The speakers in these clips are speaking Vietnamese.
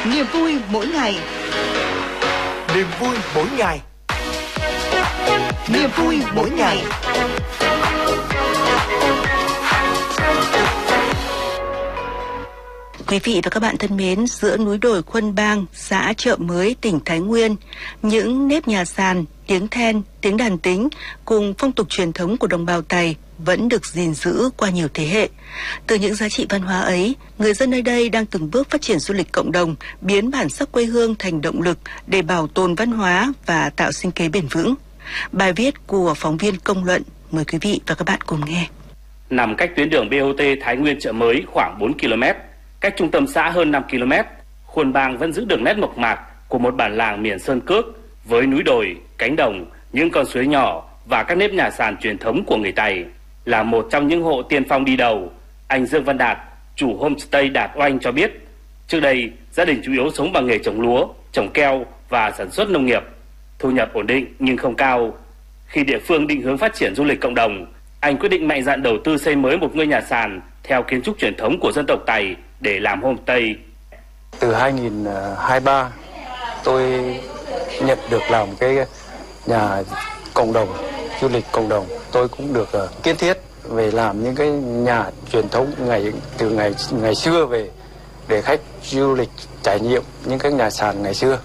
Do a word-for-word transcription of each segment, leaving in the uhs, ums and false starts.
Niềm vui mỗi ngày. Niềm vui mỗi ngày. Niềm vui mỗi ngày. Quý vị và các bạn thân mến, giữa núi đồi Khuân Bang, xã Chợ Mới, tỉnh Thái Nguyên, những nếp nhà sàn, tiếng then, tiếng đàn tính cùng phong tục truyền thống của đồng bào Tày vẫn được gìn giữ qua nhiều thế hệ. Từ những giá trị văn hóa ấy, người dân nơi đây đang từng bước phát triển du lịch cộng đồng, biến bản sắc quê hương thành động lực để bảo tồn văn hóa và tạo sinh kế bền vững. Bài viết của phóng viên Công Luận, mời quý vị và các bạn cùng nghe. Nằm cách tuyến đường bê o tê Thái Nguyên Chợ Mới khoảng bốn ki lô mét, cách trung tâm xã hơn năm ki lô mét, Khuân Bang vẫn giữ được nét mộc mạc của một bản làng miền sơn cước với núi đồi, cánh đồng, những con suối nhỏ và các nếp nhà sàn truyền thống của người Tày. Là một trong những hộ tiên phong đi đầu, anh Dương Văn Đạt, chủ homestay Đạt Oanh cho biết, trước đây gia đình chủ yếu sống bằng nghề trồng lúa, trồng keo và sản xuất nông nghiệp, thu nhập ổn định nhưng không cao. Khi địa phương định hướng phát triển du lịch cộng đồng, anh quyết định mạnh dạn đầu tư xây mới một ngôi nhà sàn theo kiến trúc truyền thống của dân tộc Tày để làm homestay. Từ hai nghìn không trăm hai mươi ba, tôi nhận được làm cái nhà cộng đồng, du lịch cộng đồng. Tôi cũng được uh, kiến thiết về làm những cái nhà truyền thống ngày từ ngày ngày xưa về để khách du lịch trải nghiệm những cái nhà sàn ngày xưa,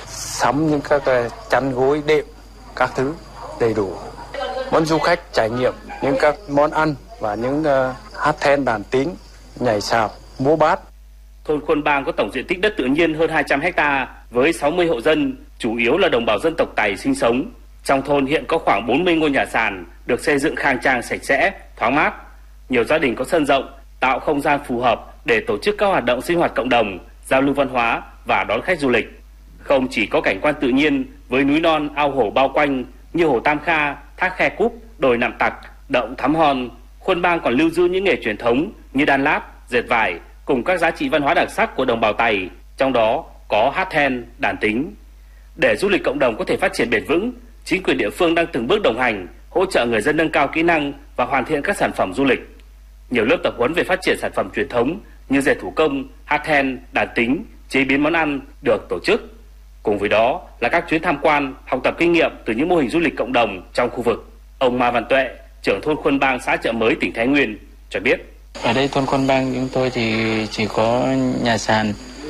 sắm những các uh, chăn gối đệm các thứ đầy đủ. Muốn du khách trải nghiệm những các món ăn và những uh, hát then đàn tính, nhảy sạp, múa bát. Thôn Khuân Bang có tổng diện tích đất tự nhiên hơn hai trăm héc ta với sáu mươi hộ dân, chủ yếu là đồng bào dân tộc Tày sinh sống. Trong thôn hiện có khoảng bốn mươi ngôi nhà sàn được xây dựng khang trang sạch sẽ, thoáng mát. Nhiều gia đình có sân rộng, tạo không gian phù hợp để tổ chức các hoạt động sinh hoạt cộng đồng, giao lưu văn hóa và đón khách du lịch. Không chỉ có cảnh quan tự nhiên với núi non, ao hồ bao quanh như hồ Tam Kha, thác Khe Cúp, đồi Nạm Tặc, động Thắm Hòn, Khuân Bang còn lưu giữ những nghề truyền thống như đan lát, dệt vải cùng các giá trị văn hóa đặc sắc của đồng bào Tày, trong đó có hát then, đàn tính. Để du lịch cộng đồng có thể phát triển bền vững, chính quyền địa phương đang từng bước đồng hành, hỗ trợ người dân nâng cao kỹ năng và hoàn thiện các sản phẩm du lịch. Nhiều lớp tập huấn về phát triển sản phẩm truyền thống như dệt thủ công, hát then, đàn tính, chế biến món ăn được tổ chức. Cùng với đó là các chuyến tham quan, học tập kinh nghiệm từ những mô hình du lịch cộng đồng trong khu vực. Ông Ma Văn Tuệ, trưởng thôn Khuân Bang, xã Chợ Mới, tỉnh Thái Nguyên cho biết. Ở đây thôn Khuân Bang chúng tôi thì chỉ có nhà sàn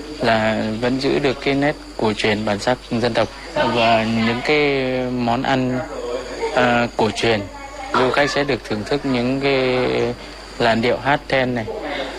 là vẫn giữ được cái nét cổ truyền bản sắc dân tộc và những cái món ăn uh, cổ truyền. Du khách sẽ được thưởng thức những cái làn điệu hát then này,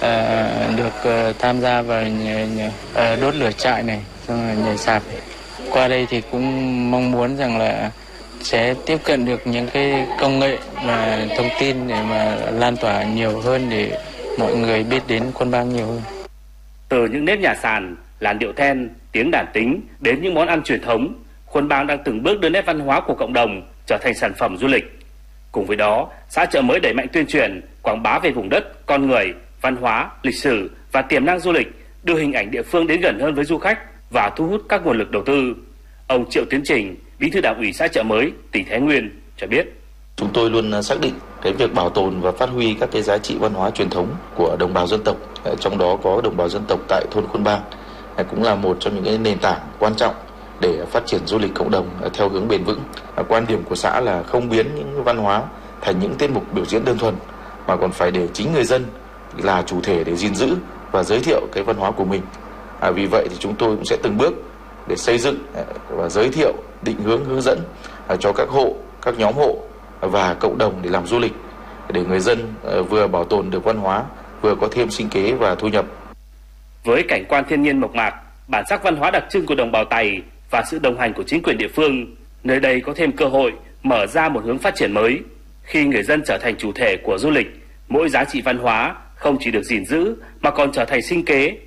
uh, được uh, tham gia vào uh, đốt lửa trại này, xong rồi nhảy sạp này. Qua đây thì cũng mong muốn rằng là sẽ tiếp cận được những cái công nghệ và thông tin để mà lan tỏa nhiều hơn để mọi người biết đến Khuân Bang nhiều hơn. Từ những nếp nhà sàn, làn điệu then, tiếng đàn tính đến những món ăn truyền thống, Khuân Bang đang từng bước đưa nét văn hóa của cộng đồng trở thành sản phẩm du lịch. Cùng với đó, xã Chợ Mới đẩy mạnh tuyên truyền, quảng bá về vùng đất, con người, văn hóa, lịch sử và tiềm năng du lịch, đưa hình ảnh địa phương đến gần hơn với du khách và thu hút các nguồn lực đầu tư. Ông Triệu Tiến Trình, Bí thư Đảng ủy xã Chợ Mới, tỉnh Thái Nguyên cho biết. Chúng tôi luôn xác định cái việc bảo tồn và phát huy các cái giá trị văn hóa truyền thống của đồng bào dân tộc, trong đó có đồng bào dân tộc tại thôn Khuân Bang, cũng là một trong những cái nền tảng quan trọng để phát triển du lịch cộng đồng theo hướng bền vững. Quan điểm của xã là không biến những văn hóa thành những tiết mục biểu diễn đơn thuần, mà còn phải để chính người dân là chủ thể để gìn giữ và giới thiệu cái văn hóa của mình. À, vì vậy thì chúng tôi cũng sẽ từng bước để xây dựng và giới thiệu, định hướng, hướng dẫn cho các hộ, các nhóm hộ và cộng đồng để làm du lịch, để người dân vừa bảo tồn được văn hóa, vừa có thêm sinh kế và thu nhập. Với cảnh quan thiên nhiên mộc mạc, bản sắc văn hóa đặc trưng của đồng bào Tày và sự đồng hành của chính quyền địa phương, nơi đây có thêm cơ hội mở ra một hướng phát triển mới. Khi người dân trở thành chủ thể của du lịch, mỗi giá trị văn hóa không chỉ được gìn giữ mà còn trở thành sinh kế